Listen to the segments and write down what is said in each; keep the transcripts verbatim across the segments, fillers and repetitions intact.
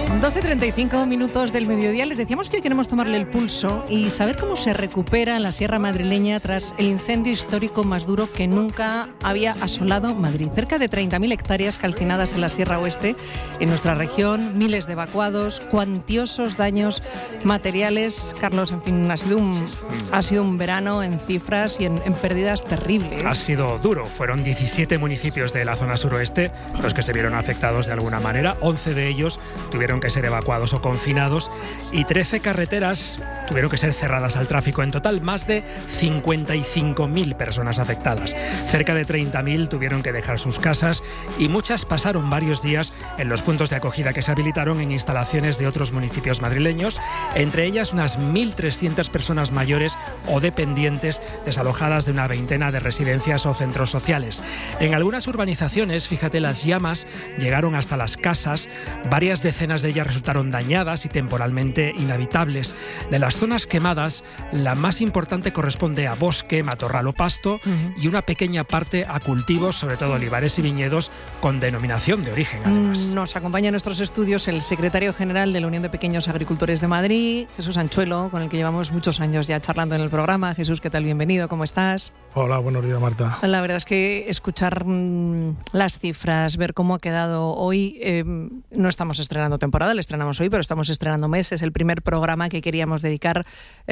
doce treinta y cinco minutos del mediodía. Les decíamos que hoy queremos tomarle el pulso y saber cómo se recupera la sierra madrileña tras el incendio histórico más duro que nunca había asolado Madrid. Cerca de treinta mil hectáreas calcinadas en la Sierra Oeste, en nuestra región, miles de evacuados, cuantiosos daños materiales. Carlos, en fin, ha sido un, ha sido un verano en cifras y en, en pérdidas terribles. Ha sido duro. Fueron diecisiete municipios de la zona suroeste los que se vieron afectados de alguna manera. once de ellos tuvieron que ser evacuados o confinados y trece carreteras tuvieron que ser cerradas al tráfico. En total, más de cincuenta y cinco mil personas afectadas. Cerca de treinta mil tuvieron que dejar sus casas y muchas pasaron varios días en los puntos de acogida que se habilitaron en instalaciones de otros municipios madrileños, entre ellas unas mil trescientas personas mayores o dependientes desalojadas de una veintena de residencias o centros sociales. En algunas urbanizaciones, fíjate, las llamas llegaron hasta las casas, varias decenas de ellas resultaron dañadas y temporalmente inhabitables. De las zonas quemadas, la más importante corresponde a bosque, matorral o pasto, uh-huh. y una pequeña parte a cultivos, sobre todo olivares y viñedos, con denominación de origen, además. Nos acompaña en nuestros estudios el secretario general de la Unión de Pequeños Agricultores de Madrid, Jesús Anchuelo, con el que llevamos muchos años ya charlando en el programa. Jesús, ¿qué tal? Bienvenido, ¿cómo estás? Hola, buenos días, Marta. La verdad es que escuchar mmm, las cifras, ver cómo ha quedado hoy, eh, no estamos estrenando temporada, le estrenamos hoy, pero estamos estrenando mes. Es el primer programa que queríamos dedicar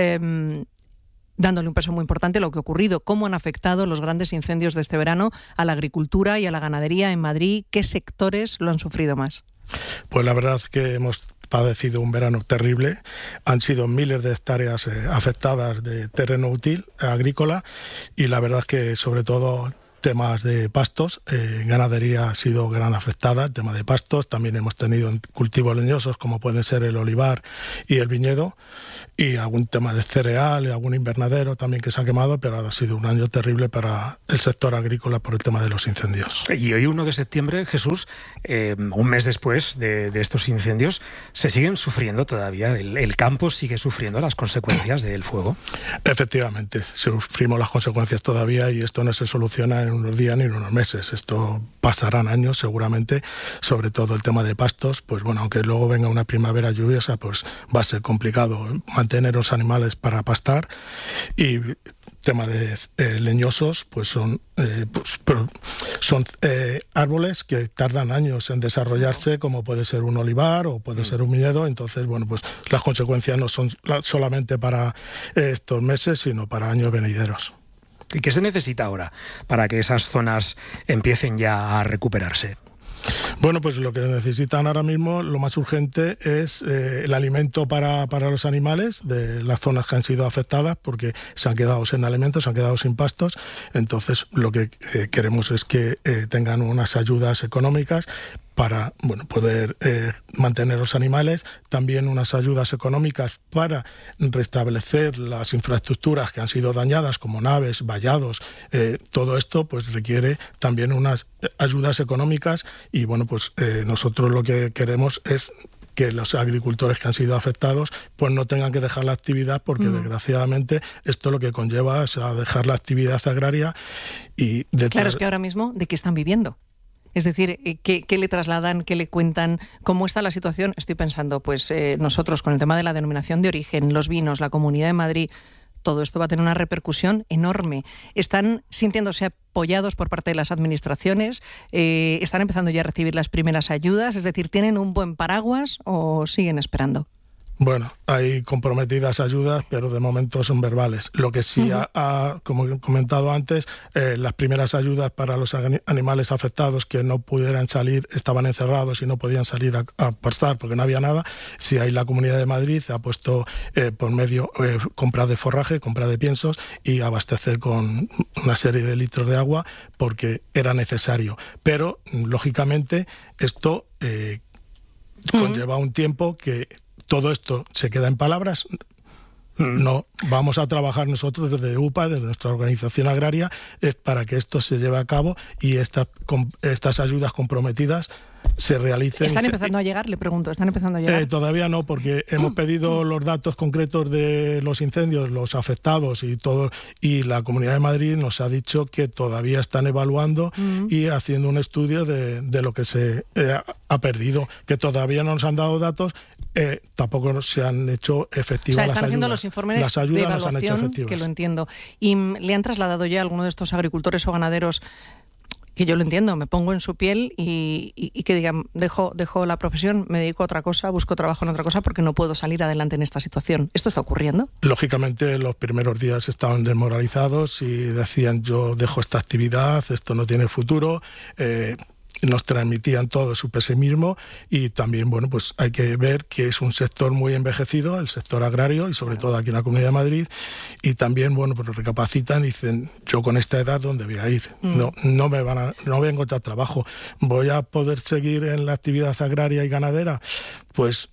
eh, dándole un peso muy importante a lo que ha ocurrido, cómo han afectado los grandes incendios de este verano a la agricultura y a la ganadería en Madrid, qué sectores lo han sufrido más. Pues la verdad es que hemos padecido un verano terrible. Han sido miles de hectáreas eh, afectadas de terreno útil agrícola y la verdad es que sobre todo temas de pastos, eh, ganadería ha sido gran afectada, el tema de pastos, también hemos tenido cultivos leñosos como pueden ser el olivar y el viñedo, y algún tema de cereal, algún invernadero también que se ha quemado, pero ha sido un año terrible para el sector agrícola por el tema de los incendios. Y hoy, uno de septiembre, Jesús, eh, un mes después de, de estos incendios, se siguen sufriendo todavía, el, el campo sigue sufriendo las consecuencias del fuego. Efectivamente, sufrimos las consecuencias todavía y esto no se soluciona en unos días ni en unos meses. Esto pasarán años seguramente, sobre todo el tema de pastos, pues bueno, aunque luego venga una primavera lluviosa, pues va a ser complicado mantener los animales para pastar. Y tema de eh, leñosos, pues son eh, pues, pero son eh, árboles que tardan años en desarrollarse, como puede ser un olivar o puede ser un viñedo. Entonces, bueno, pues las consecuencias no son solamente para eh, estos meses, sino para años venideros. ¿Y qué se necesita ahora para que esas zonas empiecen ya a recuperarse? Bueno, pues lo que necesitan ahora mismo, lo más urgente es eh, el alimento para, para los animales de las zonas que han sido afectadas, porque se han quedado sin alimentos, se han quedado sin pastos. Entonces, lo que eh, queremos es que eh, tengan unas ayudas económicas para bueno, poder eh, mantener los animales, también unas ayudas económicas para restablecer las infraestructuras que han sido dañadas, como naves, vallados. Eh, todo esto pues requiere también unas ayudas económicas y bueno, pues eh, nosotros lo que queremos es que los agricultores que han sido afectados pues no tengan que dejar la actividad, porque mm. desgraciadamente esto lo que conlleva es a dejar la actividad agraria y... De claro, es que ahora mismo, ¿de qué están viviendo? Es decir, ¿qué, ¿qué le trasladan, qué le cuentan? ¿Cómo está la situación? Estoy pensando, pues eh, nosotros con el tema de la denominación de origen, los vinos, la Comunidad de Madrid, todo esto va a tener una repercusión enorme. ¿Están sintiéndose apoyados por parte de las administraciones? Eh, ¿Están empezando ya a recibir las primeras ayudas? Es decir, ¿tienen un buen paraguas o siguen esperando? Bueno, hay comprometidas ayudas, pero de momento son verbales. Lo que sí, uh-huh. ha, ha, como he comentado antes, eh, las primeras ayudas para los animales afectados que no pudieran salir, estaban encerrados y no podían salir a, a pastar porque no había nada. Sí, ahí la Comunidad de Madrid ha puesto eh, por medio eh, compra de forraje, compra de piensos y abastecer con una serie de litros de agua porque era necesario. Pero, lógicamente, esto eh, uh-huh. conlleva un tiempo que... Todo esto se queda en palabras. No, vamos a trabajar nosotros desde U P A, desde nuestra organización agraria, es para que esto se lleve a cabo y esta, con, estas ayudas comprometidas se realicen. ¿Están se, empezando a llegar? Le pregunto, ¿están empezando a llegar? Eh, todavía no, porque hemos pedido los datos concretos de los incendios, los afectados y todo, y la Comunidad de Madrid nos ha dicho que todavía están evaluando uh-huh. y haciendo un estudio de, de lo que se eh, ha perdido, que todavía no nos han dado datos. Eh, tampoco se han hecho efectivas. O sea, están las haciendo ayudas. los informes las ayudas de evaluación, nos han hecho efectivas. Que lo entiendo. ¿Y le han trasladado ya a alguno de estos agricultores o ganaderos, que yo lo entiendo, me pongo en su piel y, y, y que digan, dejo, dejo la profesión, me dedico a otra cosa, busco trabajo en otra cosa porque no puedo salir adelante en esta situación? ¿Esto está ocurriendo? Lógicamente, los primeros días estaban desmoralizados y decían, yo dejo esta actividad, esto no tiene futuro. Eh, nos transmitían todo su pesimismo y también, bueno, pues hay que ver que es un sector muy envejecido, el sector agrario y sobre todo aquí en la Comunidad de Madrid, y también, bueno, pues recapacitan y dicen, yo con esta edad, ¿dónde voy a ir? Mm. No, no me van a, no voy a encontrar trabajo. ¿Voy a poder seguir en la actividad agraria y ganadera? Pues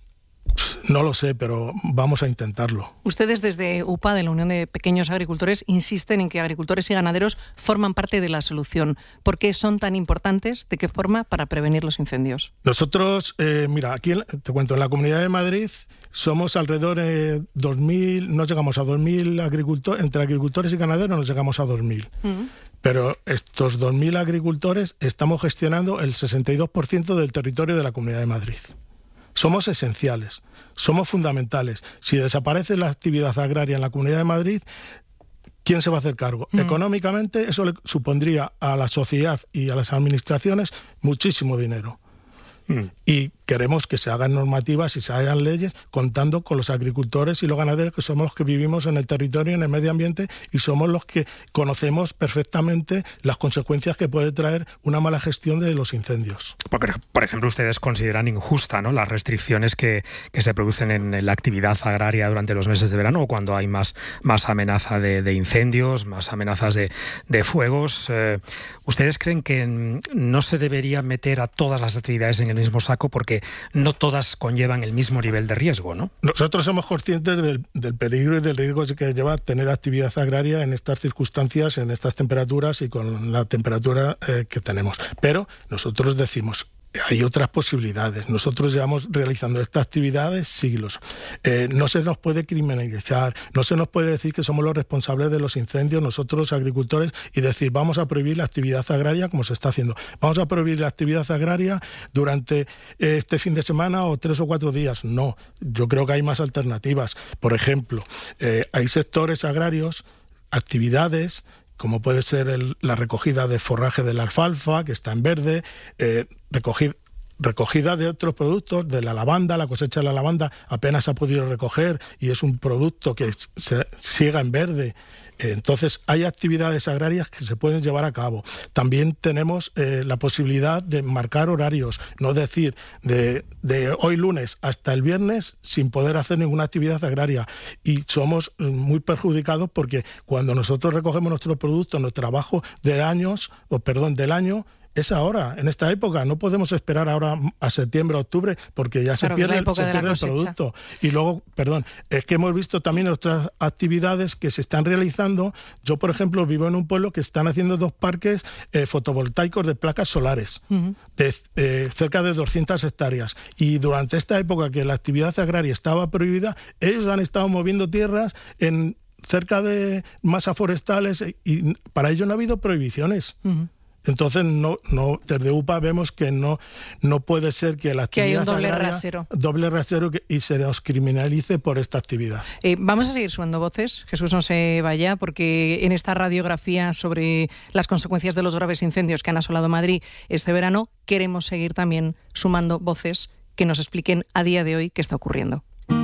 no lo sé, pero vamos a intentarlo. Ustedes desde U P A, de la Unión de Pequeños Agricultores, insisten en que agricultores y ganaderos forman parte de la solución. ¿Por qué son tan importantes? ¿De qué forma? Para prevenir los incendios. Nosotros, eh, mira, aquí te cuento, en la Comunidad de Madrid somos alrededor de dos mil, no llegamos a dos mil agricultores, entre agricultores y ganaderos nos llegamos a dos mil. Uh-huh. Pero estos dos mil agricultores estamos gestionando el sesenta y dos por ciento del territorio de la Comunidad de Madrid. Somos esenciales, somos fundamentales. Si desaparece la actividad agraria en la Comunidad de Madrid, ¿quién se va a hacer cargo? Mm. Económicamente, eso le supondría a la sociedad y a las administraciones muchísimo dinero. Mm. Y queremos que se hagan normativas y se hagan leyes contando con los agricultores y los ganaderos, que somos los que vivimos en el territorio, en el medio ambiente, y somos los que conocemos perfectamente las consecuencias que puede traer una mala gestión de los incendios. Porque, por ejemplo, ustedes consideran injusta, ¿no?, las restricciones que, que se producen en la actividad agraria durante los meses de verano, o cuando hay más, más amenaza de, de incendios, más amenazas de, de fuegos. Eh, ¿Ustedes creen que no se debería meter a todas las actividades en el mismo saco porque no todas conllevan el mismo nivel de riesgo, ¿no? Nosotros somos conscientes del, del peligro y del riesgo que lleva tener actividad agraria en estas circunstancias, en estas temperaturas y con la temperatura eh, que tenemos. Pero nosotros decimos, hay otras posibilidades. Nosotros llevamos realizando estas actividades siglos. Eh, no se nos puede criminalizar, no se nos puede decir que somos los responsables de los incendios, nosotros agricultores, y decir vamos a prohibir la actividad agraria como se está haciendo. Vamos a prohibir la actividad agraria durante este fin de semana o tres o cuatro días. No, yo creo que hay más alternativas. Por ejemplo, eh, hay sectores agrarios, actividades como puede ser el, la recogida de forraje de la alfalfa, que está en verde, eh, recogida, recogida de otros productos, de la lavanda, la cosecha de la lavanda apenas se ha podido recoger y es un producto que se siega en verde. Entonces, hay actividades agrarias que se pueden llevar a cabo. También tenemos eh, la posibilidad de marcar horarios, no decir de, de hoy lunes hasta el viernes sin poder hacer ninguna actividad agraria. Y somos muy perjudicados porque cuando nosotros recogemos nuestros productos, nuestro trabajo de años, o perdón, del año, es ahora, en esta época. No podemos esperar ahora a septiembre, octubre, porque ya se claro, pierde, se pierde el producto. Y luego, perdón, es que hemos visto también otras actividades que se están realizando. Yo, por ejemplo, vivo en un pueblo que están haciendo dos parques eh, fotovoltaicos de placas solares, uh-huh. de eh, cerca de doscientas hectáreas. Y durante esta época que la actividad agraria estaba prohibida, ellos han estado moviendo tierras en cerca de masas forestales y para ello no ha habido prohibiciones. Uh-huh. Entonces, no, no, desde U P A vemos que no, no puede ser que la actividad que hay un doble agraria, rasero. Doble rasero que, y se nos criminalice por esta actividad. Eh, vamos a seguir sumando voces. Jesús, no se vaya, porque en esta radiografía sobre las consecuencias de los graves incendios que han asolado Madrid este verano, queremos seguir también sumando voces que nos expliquen a día de hoy qué está ocurriendo.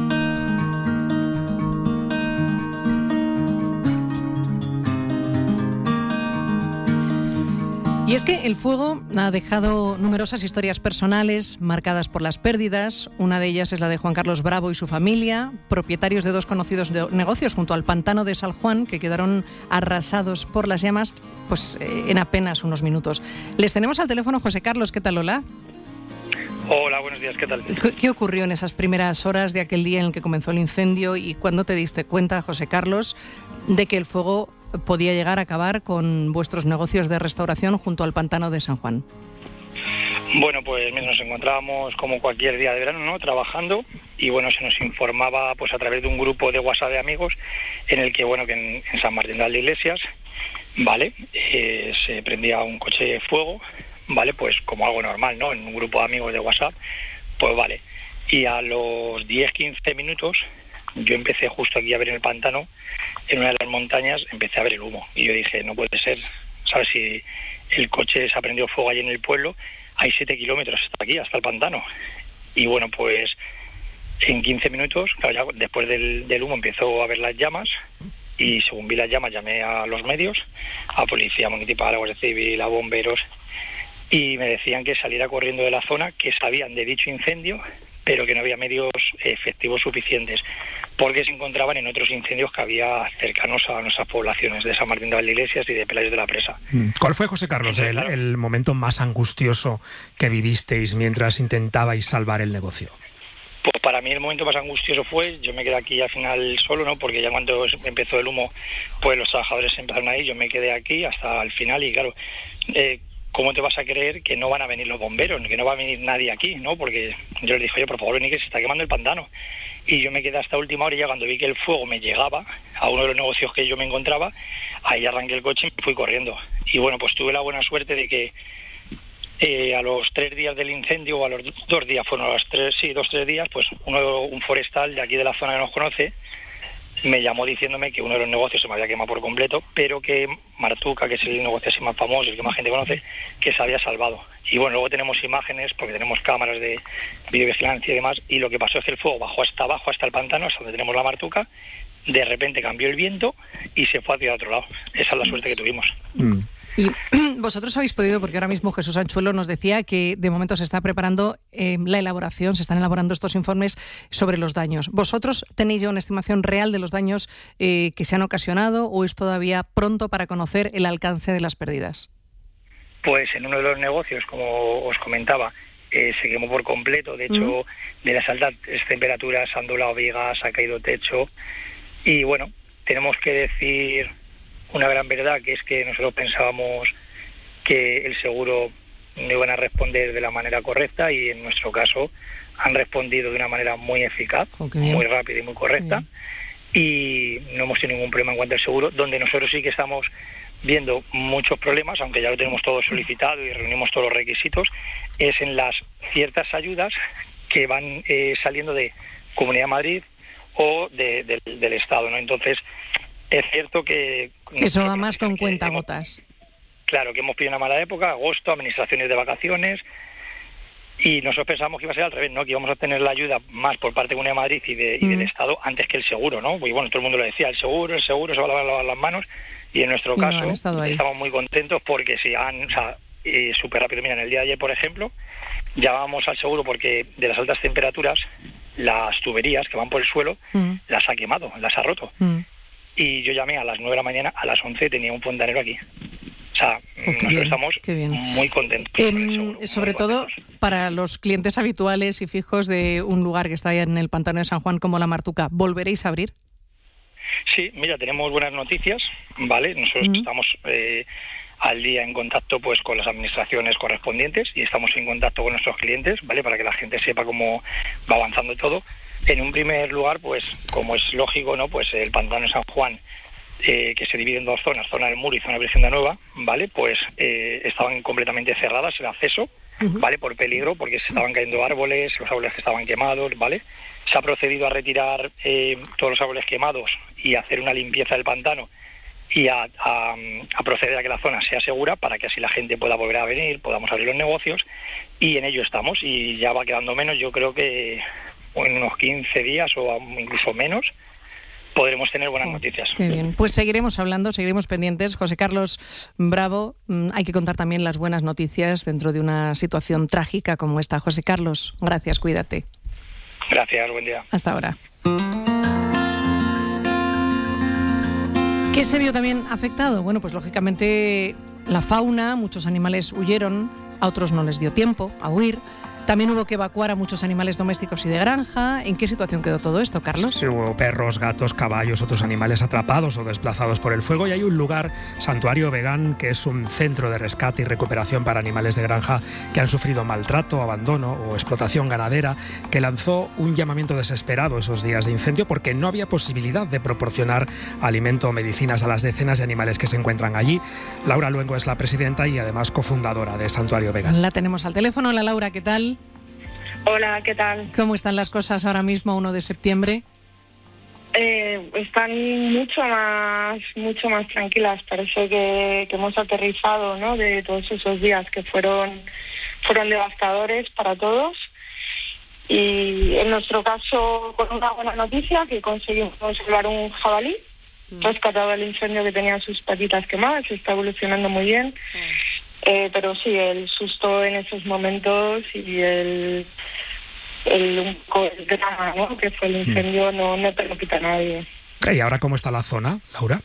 Y es que el fuego ha dejado numerosas historias personales marcadas por las pérdidas. Una de ellas es la de Juan Carlos Bravo y su familia, propietarios de dos conocidos negocios junto al pantano de San Juan, que quedaron arrasados por las llamas pues, en apenas unos minutos. Les tenemos al teléfono José Carlos. ¿Qué tal, Lola? Hola, buenos días, ¿qué tal? ¿Qué, ¿Qué ocurrió en esas primeras horas de aquel día en el que comenzó el incendio y cuándo te diste cuenta, José Carlos, de que el fuego podía llegar a acabar con vuestros negocios de restauración junto al pantano de San Juan? Bueno, pues nos encontrábamos como cualquier día de verano, ¿no? Trabajando, y bueno, se nos informaba pues a través de un grupo de WhatsApp de amigos en el que, bueno, que en, en San Martín de las Iglesias, vale, eh, se prendía un coche de fuego, vale, pues como algo normal, ¿no? En un grupo de amigos de WhatsApp, pues vale. Y a los diez quince minutos yo empecé justo aquí a ver en el pantano, en una de las montañas, empecé a ver el humo. Y yo dije, no puede ser, ¿sabes? Si el coche se ha prendido fuego allí en el pueblo, hay siete kilómetros hasta aquí, hasta el pantano. Y bueno, pues en quince minutos, claro, ya después del, del humo empezó a ver las llamas, y según vi las llamas llamé a los medios, a Policía Municipal, a Guardia Civil, a bomberos, y me decían que saliera corriendo de la zona, que sabían de dicho incendio, pero que no había medios efectivos suficientes, porque se encontraban en otros incendios que había cercanos a nuestras poblaciones de San Martín de las Iglesias y de Pelayos de la Presa. ¿Cuál fue, José Carlos, el, el momento más angustioso que vivisteis mientras intentabais salvar el negocio? Pues para mí el momento más angustioso fue, yo me quedé aquí al final solo, ¿no? Porque ya cuando empezó el humo, pues los trabajadores empezaron ahí, yo me quedé aquí hasta el final, y claro, eh, ¿cómo te vas a creer que no van a venir los bomberos, que no va a venir nadie aquí, ¿no? Porque yo les dije, oye, por favor, venid, que se está quemando el pantano. Y yo me quedé hasta última hora, y ya cuando vi que el fuego me llegaba a uno de los negocios que yo me encontraba, ahí arranqué el coche y me fui corriendo. Y bueno, pues tuve la buena suerte de que eh, a los tres días del incendio, o a los dos días, fueron a los tres, sí, dos, tres días, pues uno, un forestal de aquí de la zona que nos conoce, me llamó diciéndome que uno de los negocios se me había quemado por completo, pero que Martuca, que es el negocio así más famoso, el que más gente conoce, que se había salvado. Y bueno, luego tenemos imágenes, porque tenemos cámaras de videovigilancia y demás, y lo que pasó es que el fuego bajó hasta abajo, hasta el pantano, hasta donde tenemos la Martuca, de repente cambió el viento y se fue hacia otro lado. Esa es la suerte que tuvimos. Mm. Y vosotros habéis podido, porque ahora mismo Jesús Anchuelo nos decía que de momento se está preparando eh, la elaboración, se están elaborando estos informes sobre los daños. ¿Vosotros tenéis ya una estimación real de los daños eh, que se han ocasionado, o es todavía pronto para conocer el alcance de las pérdidas? Pues en uno de los negocios, como os comentaba, eh, se quemó por completo. De hecho, mm. de las altas temperaturas han doblado vigas, ha caído techo. Y bueno, tenemos que decir una gran verdad, que es que nosotros pensábamos que el seguro no iban a responder de la manera correcta, y en nuestro caso han respondido de una manera muy eficaz, oh, muy rápida y muy correcta, y no hemos tenido ningún problema en cuanto al seguro. Donde nosotros sí que estamos viendo muchos problemas, aunque ya lo tenemos todo solicitado y reunimos todos los requisitos, es en las ciertas ayudas que van eh, saliendo de Comunidad de Madrid o de, de, del Estado, ¿no? Entonces, es cierto que... que eso va más con cuentagotas. Claro, que hemos pedido una mala época, agosto, administraciones de vacaciones, y nosotros pensamos que iba a ser al revés, ¿no? Que íbamos a tener la ayuda más por parte de Comunidad de Madrid y, de, y mm. del Estado antes que el seguro, ¿no? Y bueno, todo el mundo lo decía, el seguro, el seguro, se va a lavar, lavar las manos, y en nuestro y caso no estamos muy contentos porque se han... O sea, eh, súper rápido. Mira, en el día de ayer, por ejemplo, llamábamos al seguro porque de las altas temperaturas, las tuberías que van por el suelo, mm. las ha quemado, las ha roto. Mm. Y yo llamé a las nueve de la mañana, a las once tenía un fontanero aquí. O sea, oh, nosotros bien, estamos muy contentos. Eh, seguro, sobre muy todo contentos. Para los clientes habituales y fijos de un lugar que está ahí en el pantano de San Juan como la Martuca, ¿volveréis a abrir? Sí, mira, tenemos buenas noticias, ¿vale? Nosotros mm. estamos eh, al día en contacto pues con las administraciones correspondientes, y estamos en contacto con nuestros clientes, ¿vale? Para que la gente sepa cómo va avanzando todo. En un primer lugar, pues como es lógico, ¿no? Pues el pantano de San Juan, eh, que se divide en dos zonas, zona del Muro y zona Virgen de la Nueva, ¿vale? Pues eh, estaban completamente cerradas el acceso, uh-huh. ¿vale? Por peligro, porque se estaban cayendo árboles, los árboles estaban quemados, ¿vale? Se ha procedido a retirar eh, todos los árboles quemados y a hacer una limpieza del pantano, y a, a, a proceder a que la zona sea segura, para que así la gente pueda volver a venir, podamos abrir los negocios, y en ello estamos, y ya va quedando menos. Yo creo que en unos quince días o incluso menos podremos tener buenas noticias. Qué bien. Pues seguiremos hablando, seguiremos pendientes. José Carlos Bravo, hay que contar también las buenas noticias dentro de una situación trágica como esta. José Carlos, gracias, cuídate. Gracias, buen día. Hasta ahora. ¿Qué se vio también afectado? Bueno, pues lógicamente la fauna, muchos animales huyeron, a otros no les dio tiempo a huir. También hubo que evacuar a muchos animales domésticos y de granja. ¿En qué situación quedó todo esto, Carlos? Sí, hubo perros, gatos, caballos, otros animales atrapados o desplazados por el fuego, y hay un lugar, Santuario Vegán, que es un centro de rescate y recuperación para animales de granja que han sufrido maltrato, abandono o explotación ganadera, que lanzó un llamamiento desesperado esos días de incendio porque no había posibilidad de proporcionar alimento o medicinas a las decenas de animales que se encuentran allí. Laura Luengo es la presidenta y además cofundadora de Santuario Vegán. La tenemos al teléfono. Hola, Laura, ¿qué tal? Hola, ¿qué tal? ¿Cómo están las cosas ahora mismo, uno de septiembre? Eh, están mucho más mucho más tranquilas. Parece que, que hemos aterrizado, ¿no?, de todos esos días que fueron fueron devastadores para todos. Y en nuestro caso, con una buena noticia, que conseguimos salvar un jabalí, mm. rescatado del incendio que tenía sus patitas quemadas, está evolucionando muy bien. Mm. Eh, pero sí, el susto en esos momentos y el, el, un poco el drama, ¿no?, que fue el incendio, no, no te lo quita nadie. ¿Y ahora cómo está la zona, Laura?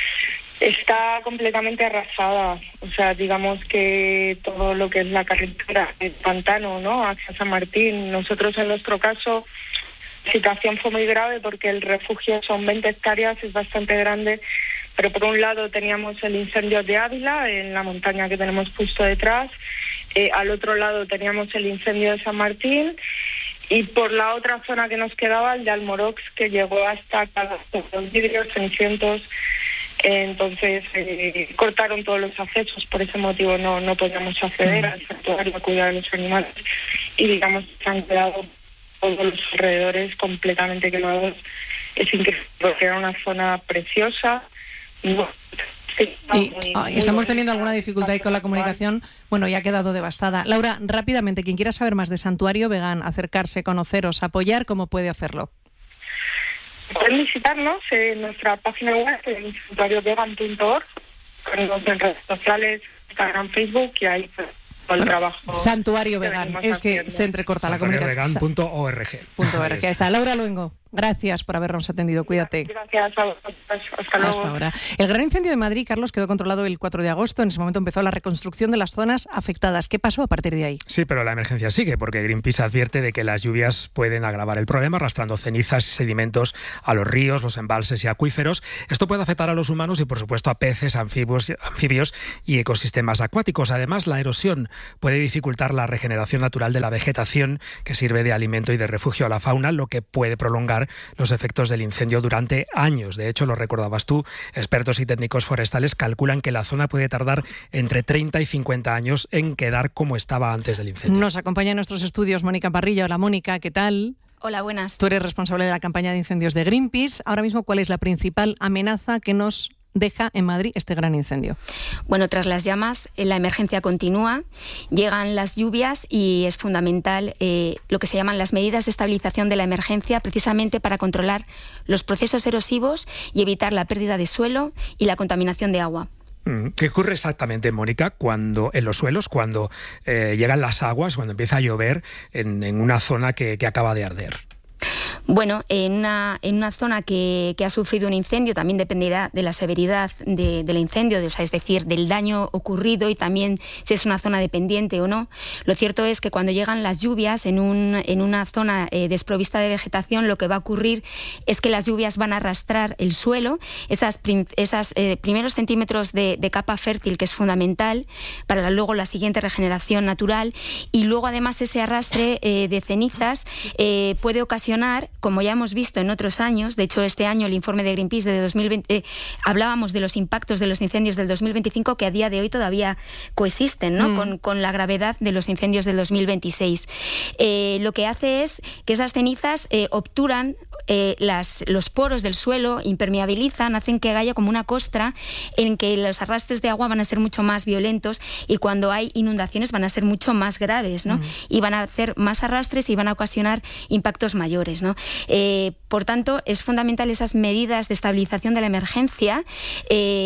Está completamente arrasada. O sea, digamos que todo lo que es la carretera, el pantano, ¿no?, hacia San Martín. Nosotros, en nuestro caso, la situación fue muy grave porque el refugio son veinte hectáreas, es bastante grande. Pero por un lado teníamos el incendio de Ávila, en la montaña que tenemos justo detrás. Eh, al otro lado teníamos el incendio de San Martín. Y por la otra zona que nos quedaba, el de Almorox, que llegó hasta cada los vidrios, cenicientos. Eh, entonces eh, cortaron todos los accesos. Por ese motivo no, no podíamos acceder al santuario a cuidar a los animales. Y digamos que se han quedado todos los alrededores completamente quemados. Es increíble, porque era una zona preciosa. Bueno, sí, y muy, ah, estamos teniendo alguna dificultad ahí con la comunicación. Bueno, ya ha quedado devastada. Laura, rápidamente, quien quiera saber más de Santuario Vegán, acercarse, conoceros, apoyar, ¿cómo puede hacerlo? Pueden visitarnos en nuestra página web, en santuario vegan punto org, en redes sociales, Instagram, Facebook, y ahí pues, todo el bueno, trabajo. Santuario Vegán, es que haciendo. Se entrecorta la comunicación. santuario vegan punto org. Punto org. Ahí está. Laura Luengo, gracias por habernos atendido. Cuídate. Gracias a vosotros. Hasta luego. Hasta ahora. El gran incendio de Madrid, Carlos, quedó controlado el cuatro de agosto. En ese momento empezó la reconstrucción de las zonas afectadas. ¿Qué pasó a partir de ahí? Sí, pero la emergencia sigue, porque Greenpeace advierte de que las lluvias pueden agravar el problema, arrastrando cenizas y sedimentos a los ríos, los embalses y acuíferos. Esto puede afectar a los humanos y, por supuesto, a peces, anfibios, anfibios y ecosistemas acuáticos. Además, la erosión puede dificultar la regeneración natural de la vegetación, que sirve de alimento y de refugio a la fauna, lo que puede prolongar los efectos del incendio durante años. De hecho, lo recordabas tú, expertos y técnicos forestales calculan que la zona puede tardar entre treinta y cincuenta años en quedar como estaba antes del incendio. Nos acompaña en nuestros estudios Mónica Parrilla. Hola, Mónica, ¿qué tal? Hola, buenas. Tú eres responsable de la campaña de incendios de Greenpeace. Ahora mismo, ¿cuál es la principal amenaza que nos deja en Madrid este gran incendio? Bueno, tras las llamas, la emergencia continúa, llegan las lluvias y es fundamental eh, lo que se llaman las medidas de estabilización de la emergencia, precisamente para controlar los procesos erosivos y evitar la pérdida de suelo y la contaminación de agua. ¿Qué ocurre exactamente, Mónica, cuando en los suelos, cuando eh, llegan las aguas, cuando empieza a llover en, en una zona que, que acaba de arder? Bueno, en una, en una zona que, que ha sufrido un incendio también dependerá de la severidad de, del incendio, de, o sea, es decir, del daño ocurrido y también si es una zona dependiente o no. Lo cierto es que cuando llegan las lluvias en, un, en una zona eh, desprovista de vegetación, lo que va a ocurrir es que las lluvias van a arrastrar el suelo, esas, esas eh, primeros centímetros de, de capa fértil, que es fundamental para la, luego la siguiente regeneración natural, y luego además ese arrastre eh, de cenizas eh, puede ocasionar, como ya hemos visto en otros años, de hecho este año el informe de Greenpeace de dos mil veinte, eh, hablábamos de los impactos de los incendios del dos mil veinticinco que a día de hoy todavía coexisten, ¿no? Mm. con, con la gravedad de los incendios del dos mil veintiséis. Eh, lo que hace es que esas cenizas eh, obturan eh, las, los poros del suelo, impermeabilizan, hacen que haya como una costra en que los arrastres de agua van a ser mucho más violentos y cuando hay inundaciones van a ser mucho más graves, ¿no? Mm. Y van a hacer más arrastres y van a ocasionar impactos mayores, ¿no? Eh, por tanto, es fundamental esas medidas de estabilización de la emergencia eh,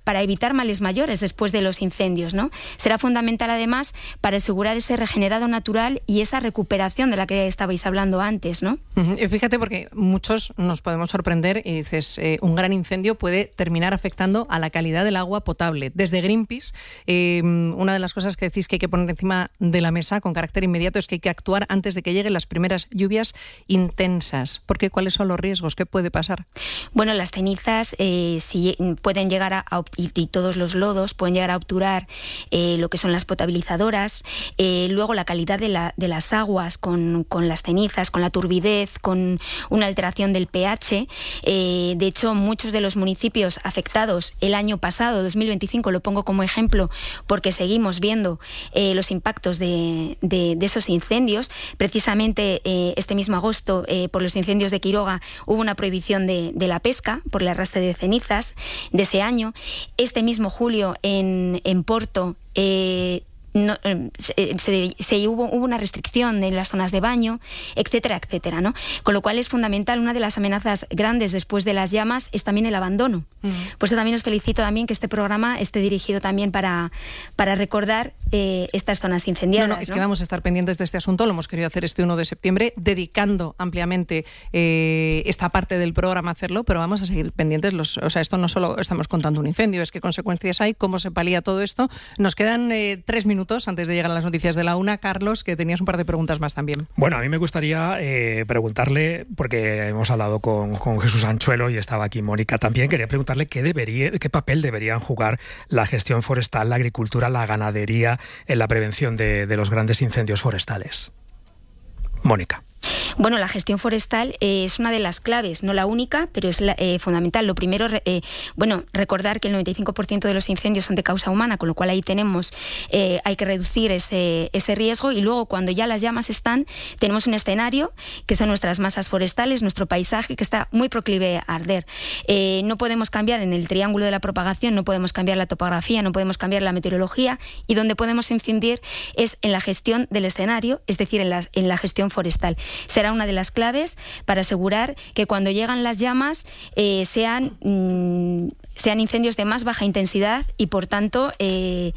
para evitar males mayores después de los incendios, ¿no? Será fundamental además para asegurar ese regenerado natural y esa recuperación de la que estabais hablando antes, ¿no? Uh-huh. Fíjate, porque muchos nos podemos sorprender y dices, eh, un gran incendio puede terminar afectando a la calidad del agua potable. Desde Greenpeace, eh, una de las cosas que decís que hay que poner encima de la mesa con carácter inmediato es que hay que actuar antes de que lleguen las primeras lluvias intensas. Porque ¿cuáles son los riesgos? ¿Qué puede pasar? Bueno, las cenizas eh, si pueden llegar a, a y, y todos los lodos pueden llegar a obturar eh, lo que son las potabilizadoras, eh, luego la calidad de, la, de las aguas con, con las cenizas, con la turbidez, con una alteración del pH. Eh, de hecho, muchos de los municipios afectados el año pasado, dos mil veinticinco, lo pongo como ejemplo porque seguimos viendo eh, los impactos de, de, de esos incendios. Precisamente eh, este mismo agosto, eh, por los incendios de Quiroga, hubo una prohibición de, de la pesca por el arrastre de cenizas de ese año. Este mismo julio en, en Porto eh, No, se, se, se hubo, hubo una restricción en las zonas de baño, etcétera, etcétera, ¿no? Con lo cual es fundamental, una de las amenazas grandes después de las llamas es también el abandono. Mm. Por eso también os felicito también que este programa esté dirigido también para, para recordar eh, estas zonas incendiadas. No, no, es ¿no? que vamos a estar pendientes de este asunto, lo hemos querido hacer este uno de septiembre, dedicando ampliamente eh, esta parte del programa a hacerlo, pero vamos a seguir pendientes. Los, o sea, esto no solo estamos contando un incendio, es qué consecuencias hay, cómo se palía todo esto. Nos quedan eh, tres minutos antes de llegar a las noticias de la una. Carlos, que tenías un par de preguntas más también. Bueno, a mí me gustaría eh, preguntarle, porque hemos hablado con, con Jesús Anchuelo y estaba aquí Mónica también, quería preguntarle qué, debería, qué papel deberían jugar la gestión forestal, la agricultura, la ganadería en la prevención de, de los grandes incendios forestales. Mónica. Bueno, la gestión forestal eh, es una de las claves, no la única, pero es la, eh, fundamental. Lo primero, eh, bueno, recordar que el noventa y cinco por ciento de los incendios son de causa humana, con lo cual ahí tenemos, eh, hay que reducir ese, ese riesgo. Y luego, cuando ya las llamas están, tenemos un escenario que son nuestras masas forestales, nuestro paisaje, que está muy proclive a arder. Eh, no podemos cambiar en el triángulo de la propagación, no podemos cambiar la topografía, no podemos cambiar la meteorología, y donde podemos incidir es en la gestión del escenario, es decir, en la, en la gestión forestal. Será una de las claves para asegurar que cuando llegan las llamas eh, sean, mmm, sean incendios de más baja intensidad y, por tanto, eh,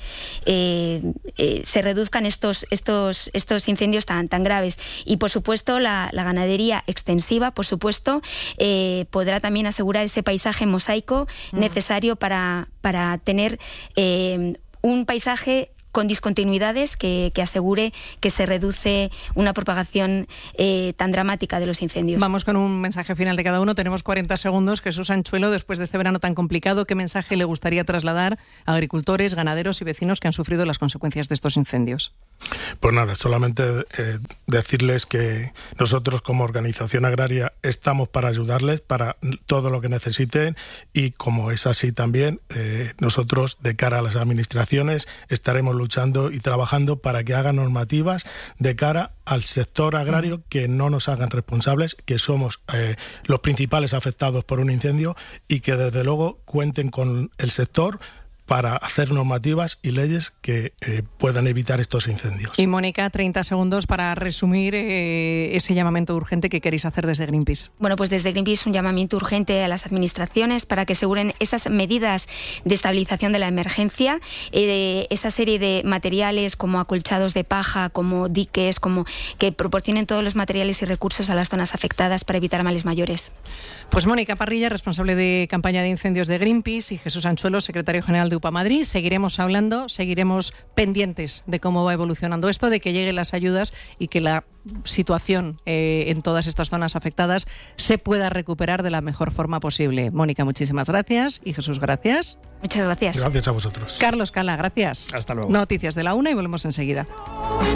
eh, eh, se reduzcan estos, estos, estos incendios tan, tan graves. Y, por supuesto, la, la ganadería extensiva, por supuesto, eh, podrá también asegurar ese paisaje mosaico mm. necesario para, para tener eh, un paisaje con discontinuidades que, que asegure que se reduce una propagación eh, tan dramática de los incendios. Vamos con un mensaje final de cada uno. Tenemos cuarenta segundos. Jesús Anchuelo, después de este verano tan complicado, ¿qué mensaje le gustaría trasladar a agricultores, ganaderos y vecinos que han sufrido las consecuencias de estos incendios? Pues nada, solamente eh, decirles que nosotros como organización agraria estamos para ayudarles, para todo lo que necesiten, y como es así también, eh, nosotros de cara a las administraciones estaremos luchando y trabajando para que hagan normativas de cara al sector agrario que no nos hagan responsables, que somos eh, los principales afectados por un incendio, y que desde luego cuenten con el sector para hacer normativas y leyes que eh, puedan evitar estos incendios. Y Mónica, treinta segundos para resumir eh, ese llamamiento urgente que queréis hacer desde Greenpeace. Bueno, pues desde Greenpeace un llamamiento urgente a las administraciones para que aseguren esas medidas de estabilización de la emergencia, eh, esa serie de materiales como acolchados de paja, como diques, como que proporcionen todos los materiales y recursos a las zonas afectadas para evitar males mayores. Pues Mónica Parrilla, responsable de campaña de incendios de Greenpeace, y Jesús Anchuelo, secretario general de U P A Madrid. Seguiremos hablando, seguiremos pendientes de cómo va evolucionando esto, de que lleguen las ayudas y que la situación eh, en todas estas zonas afectadas se pueda recuperar de la mejor forma posible. Mónica, muchísimas gracias. Y Jesús, gracias. Muchas gracias. Gracias a vosotros. Carlos Cala, gracias. Hasta luego. Noticias de la una y volvemos enseguida.